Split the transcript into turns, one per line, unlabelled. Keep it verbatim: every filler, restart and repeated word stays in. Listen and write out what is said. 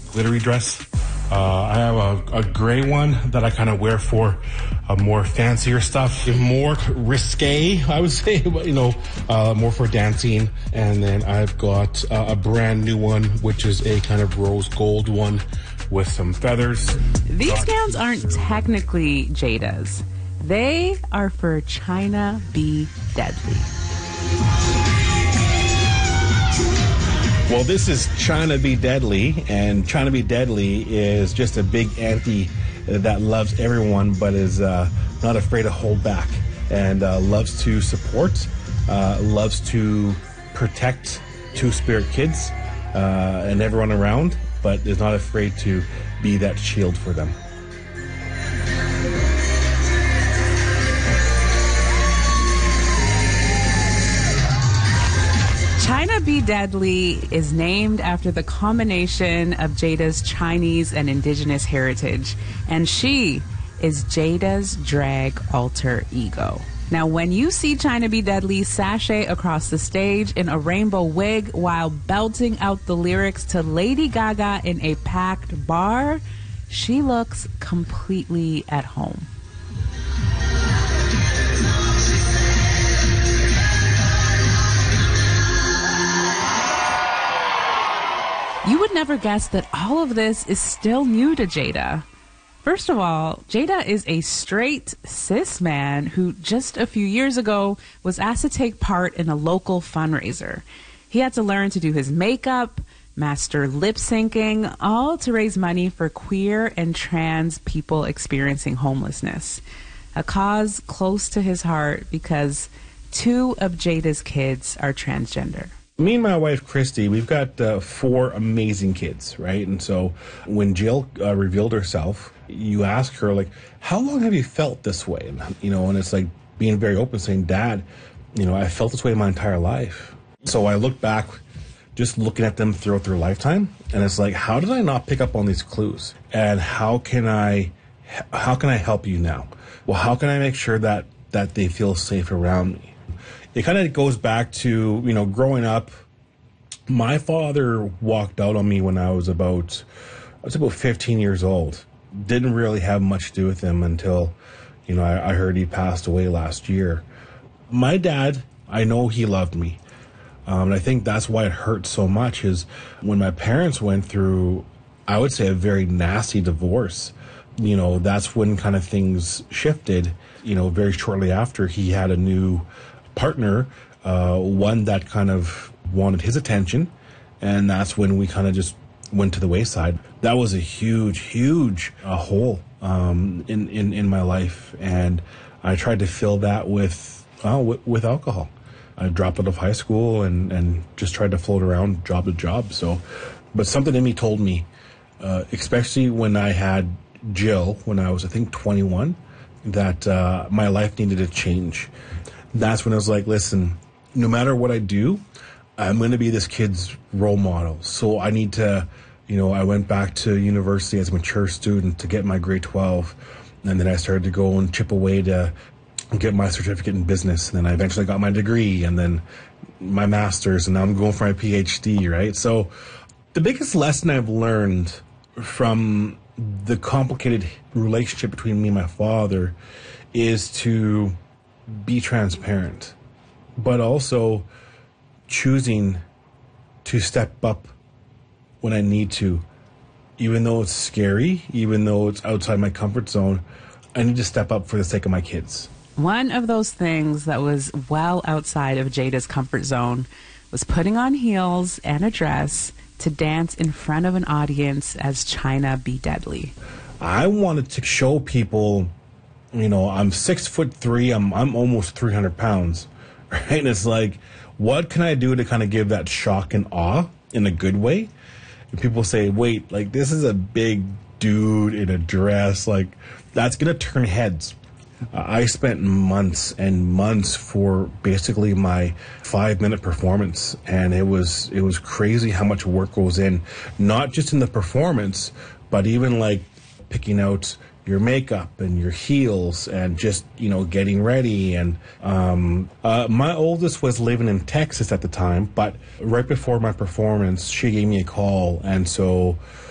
glittery dress. Uh, I have a, a gray one that I kind of wear for uh, more fancier stuff, more risque, I would say, but, you know, uh, more for dancing. And then I've got uh, a brand new one, which is a kind of rose gold one with some feathers.
These gowns aren't technically Jada's. They are for China Be Deadly.
Well, this is China Be Deadly, and China Be Deadly is just a big auntie that loves everyone but is uh, not afraid to hold back and uh, loves to support, uh, loves to protect Two-Spirit kids uh, and everyone around, but is not afraid to be that shield for them.
China Be Deadly is named after the combination of Jada's Chinese and indigenous heritage, and she is Jada's drag alter ego. Now, when you see China Be Deadly sashay across the stage in a rainbow wig while belting out the lyrics to Lady Gaga in a packed bar, she looks completely at home. You would never guess that all of this is still new to Jada. First of all, Jada is a straight cis man who just a few years ago was asked to take part in a local fundraiser. He had to learn to do his makeup, master lip syncing, all to raise money for queer and trans people experiencing homelessness. A cause close to his heart because two of Jada's kids are transgender.
Me and my wife, Christy, we've got uh, four amazing kids, right? And so when Jill uh, revealed herself, you ask her, like, how long have you felt this way? And, you know, and it's like being very open, saying, Dad, you know, I felt this way my entire life. So I look back, just looking at them throughout their lifetime, and it's like, how did I not pick up on these clues? And how can I, how can I help you now? Well, how can I make sure that, that they feel safe around me? It kind of goes back to, you know, growing up, my father walked out on me when I was about, I was about fifteen years old. Didn't really have much to do with him until, you know, I, I heard he passed away last year. My dad, I know he loved me. Um, and I think that's why it hurt so much is when my parents went through, I would say, a very nasty divorce. You know, that's when kind of things shifted. You know, very shortly after, he had a new partner, uh, one that kind of wanted his attention, and that's when we kind of just went to the wayside. That was a huge, huge uh, hole um, in, in, in my life, and I tried to fill that with, uh, with, with alcohol. I dropped out of high school and, and just tried to float around job to job. So, but something in me told me, uh, especially when I had Jill, when I was, I think, twenty-one, that uh, my life needed to change. That's when I was like, listen, no matter what I do, I'm going to be this kid's role model. So I need to, you know, I went back to university as a mature student to get my grade twelve. And then I started to go and chip away to get my certificate in business. And then I eventually got my degree and then my master's. And now I'm going for my P H D, right? So the biggest lesson I've learned from the complicated relationship between me and my father is to be transparent, but also choosing to step up when I need to. Even though it's scary, even though it's outside my comfort zone, I need to step up for the sake of my kids.
One of those things that was well outside of Jada's comfort zone was putting on heels and a dress to dance in front of an audience as China Be Deadly.
I wanted to show people, you know, I'm six foot three, I'm I'm almost three hundred pounds, right? And it's like, what can I do to kind of give that shock and awe in a good way? And people say, wait, like, this is a big dude in a dress, like, that's going to turn heads. Uh, I spent months and months for basically my five-minute performance, and it was it was crazy how much work goes in, not just in the performance, but even, like, picking out your makeup and your heels and just, you know, getting ready. And um, uh, my oldest was living in Texas at the time, but right before my performance, she gave me a call. And so